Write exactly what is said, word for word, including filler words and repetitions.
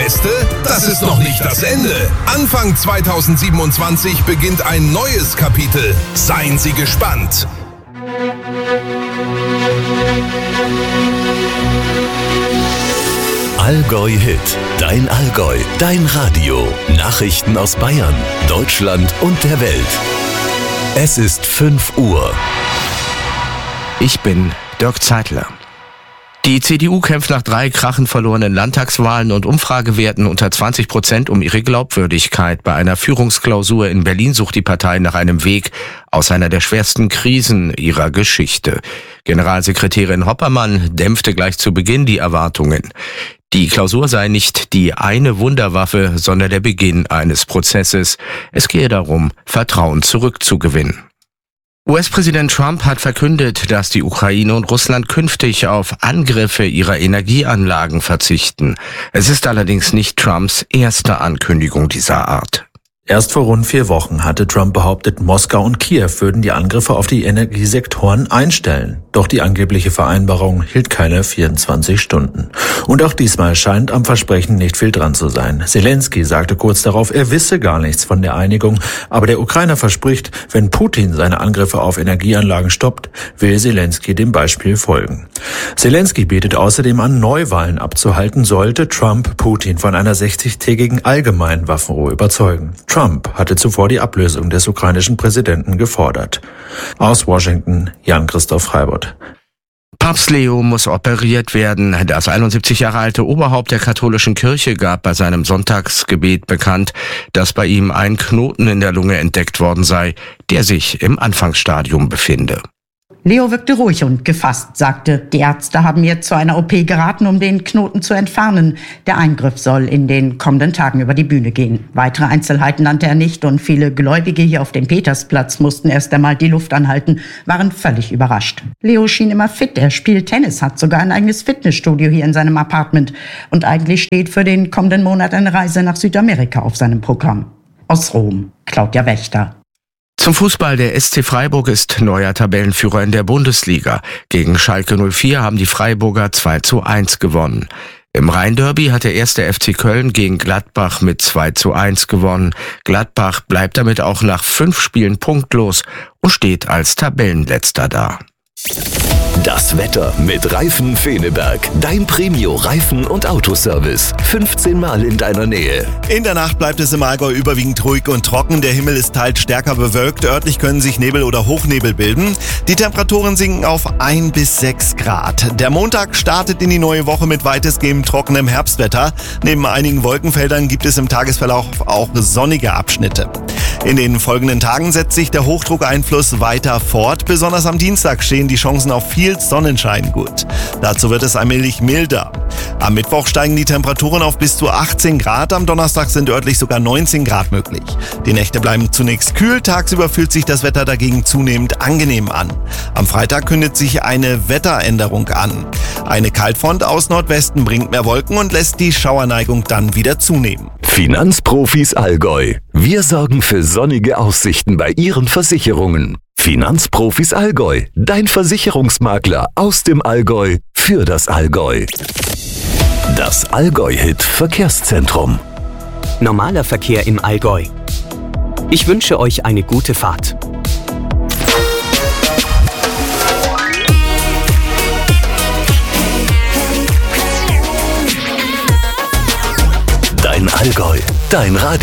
Beste? Das ist noch nicht das Ende. Anfang zweitausendsiebenundzwanzig beginnt ein neues Kapitel. Seien Sie gespannt. Allgäu Hit, dein Allgäu, dein Radio. Nachrichten aus Bayern, Deutschland und der Welt. Es ist fünf Uhr. Ich bin Dirk Zeitler. Die C D U kämpft nach drei krachend verlorenen Landtagswahlen und Umfragewerten unter zwanzig Prozent um ihre Glaubwürdigkeit. Bei einer Führungsklausur in Berlin sucht die Partei nach einem Weg aus einer der schwersten Krisen ihrer Geschichte. Generalsekretärin Hoppermann dämpfte gleich zu Beginn die Erwartungen. Die Klausur sei nicht die eine Wunderwaffe, sondern der Beginn eines Prozesses. Es gehe darum, Vertrauen zurückzugewinnen. U S-Präsident Trump hat verkündet, dass die Ukraine und Russland künftig auf Angriffe ihrer Energieanlagen verzichten. Es ist allerdings nicht Trumps erste Ankündigung dieser Art. Erst vor rund vier Wochen hatte Trump behauptet, Moskau und Kiew würden die Angriffe auf die Energiesektoren einstellen. Doch die angebliche Vereinbarung hielt keine vierundzwanzig Stunden. Und auch diesmal scheint am Versprechen nicht viel dran zu sein. Zelensky sagte kurz darauf, er wisse gar nichts von der Einigung. Aber der Ukrainer verspricht, wenn Putin seine Angriffe auf Energieanlagen stoppt, will Zelensky dem Beispiel folgen. Zelensky bietet außerdem an, Neuwahlen abzuhalten, sollte Trump Putin von einer sechzigtägigen allgemeinen Waffenruhe überzeugen. Trump hatte zuvor die Ablösung des ukrainischen Präsidenten gefordert. Aus Washington, Jan-Christoph Freibott. Papst Leo muss operiert werden. Das einundsiebzig Jahre alte Oberhaupt der katholischen Kirche gab bei seinem Sonntagsgebet bekannt, dass bei ihm ein Knoten in der Lunge entdeckt worden sei, der sich im Anfangsstadium befinde. Leo wirkte ruhig und gefasst, sagte, die Ärzte haben mir zu einer O P geraten, um den Knoten zu entfernen. Der Eingriff soll in den kommenden Tagen über die Bühne gehen. Weitere Einzelheiten nannte er nicht und viele Gläubige hier auf dem Petersplatz mussten erst einmal die Luft anhalten, waren völlig überrascht. Leo schien immer fit, er spielt Tennis, hat sogar ein eigenes Fitnessstudio hier in seinem Apartment und eigentlich steht für den kommenden Monat eine Reise nach Südamerika auf seinem Programm. Aus Rom, Claudia Wächter. Zum Fußball, der S C Freiburg ist neuer Tabellenführer in der Bundesliga. Gegen Schalke null vier haben die Freiburger zwei zu eins gewonnen. Im Rhein-Derby hat der erste F C Köln gegen Gladbach mit zwei zu eins gewonnen. Gladbach bleibt damit auch nach fünf Spielen punktlos und steht als Tabellenletzter da. Das Wetter mit Reifen Feneberg. Dein Premio-Reifen- und Autoservice. fünfzehn Mal in deiner Nähe. In der Nacht bleibt es im Allgäu überwiegend ruhig und trocken. Der Himmel ist teils stärker bewölkt. Örtlich können sich Nebel oder Hochnebel bilden. Die Temperaturen sinken auf ein bis sechs Grad. Der Montag startet in die neue Woche mit weitestgehend trockenem Herbstwetter. Neben einigen Wolkenfeldern gibt es im Tagesverlauf auch sonnige Abschnitte. In den folgenden Tagen setzt sich der Hochdruckeinfluss weiter fort. Besonders am Dienstag stehen die Chancen auf viel Sonnenschein gut. Dazu wird es allmählich milder. Am Mittwoch steigen die Temperaturen auf bis zu achtzehn Grad. Am Donnerstag sind örtlich sogar neunzehn Grad möglich. Die Nächte bleiben zunächst kühl. Tagsüber fühlt sich das Wetter dagegen zunehmend angenehm an. Am Freitag kündigt sich eine Wetteränderung an. Eine Kaltfront aus Nordwesten bringt mehr Wolken und lässt die Schauerneigung dann wieder zunehmen. Finanzprofis Allgäu. Wir sorgen für sonnige Aussichten bei Ihren Versicherungen. Finanzprofis Allgäu. Dein Versicherungsmakler aus dem Allgäu für das Allgäu. Das Allgäu-Hit Verkehrszentrum. Normaler Verkehr im Allgäu. Ich wünsche euch eine gute Fahrt. Dein Allgäu, dein Radio.